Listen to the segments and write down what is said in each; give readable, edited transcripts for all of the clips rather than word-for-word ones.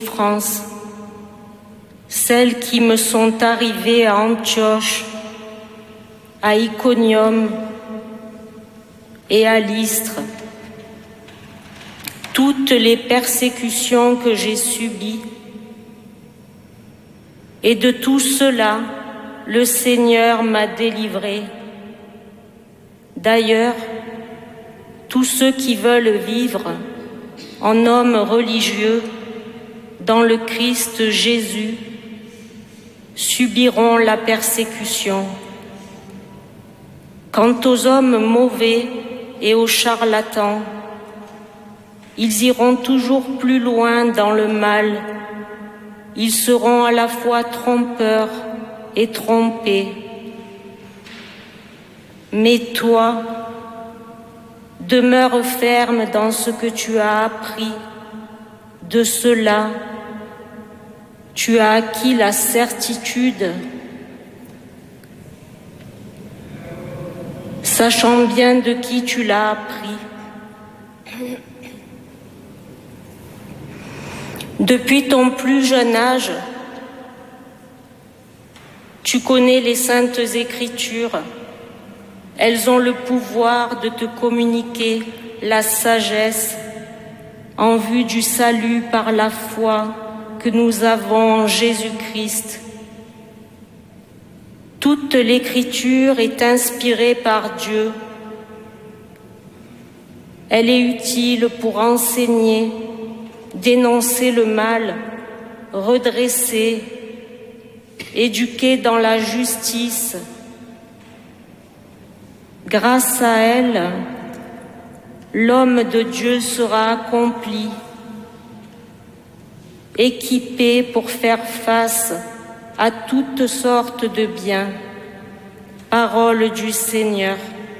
France, celles qui me sont arrivées à Antioche, à Iconium et à Lystre, toutes les persécutions que j'ai subies, et de tout cela, le Seigneur m'a délivré. D'ailleurs, tous ceux qui veulent vivre en hommes religieux dans le Christ Jésus subiront la persécution. Quant aux hommes mauvais et aux charlatans, ils iront toujours plus loin dans le mal. Ils seront à la fois trompeurs et trompés. Mais toi, demeure ferme dans ce que tu as appris. De cela, tu as acquis la certitude, sachant bien de qui tu l'as appris. Depuis ton plus jeune âge, tu connais les saintes Écritures. Elles ont le pouvoir de te communiquer la sagesse en vue du salut par la foi que nous avons en Jésus-Christ. Toute l'Écriture est inspirée par Dieu. Elle est utile pour enseigner, dénoncer le mal, redresser, éduquer dans la justice. Grâce à elle, l'homme de Dieu sera accompli, équipé pour faire face à toutes sortes de biens. Parole du Seigneur.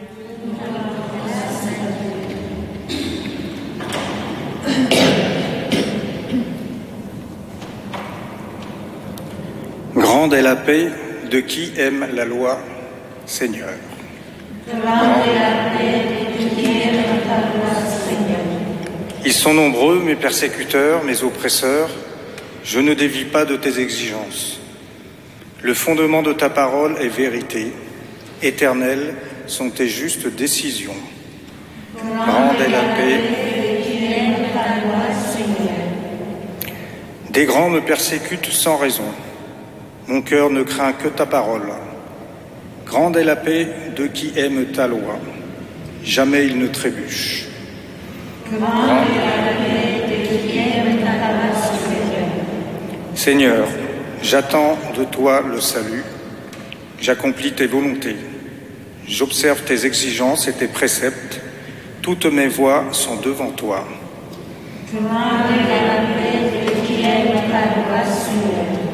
Grande est la paix de qui aime la loi, Seigneur. Grande est la paix de qui aime ta loi, Seigneur. Ils sont nombreux, mes persécuteurs, mes oppresseurs. Je ne dévie pas de tes exigences. Le fondement de ta parole est vérité. Éternelles sont tes justes décisions. Grande est la paix de qui aime ta loi, Seigneur. Des grands me persécutent sans raison. Mon cœur ne craint que ta parole. Grande est la paix de qui aime ta loi. Jamais il ne trébuche. Grande est la paix de qui aime ta loi, Seigneur. Seigneur, j'attends de toi le salut. J'accomplis tes volontés. J'observe tes exigences et tes préceptes. Toutes mes voies sont devant toi. Grande est la paix de qui aime ta loi, Seigneur.